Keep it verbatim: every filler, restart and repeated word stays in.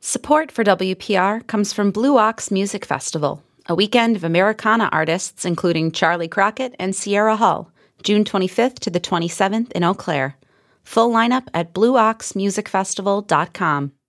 Support for W P R comes from Blue Ox Music Festival, a weekend of Americana artists including Charlie Crockett and Sierra Hull, June twenty-fifth to the twenty-seventh in Eau Claire. Full lineup at blue ox music festival dot com.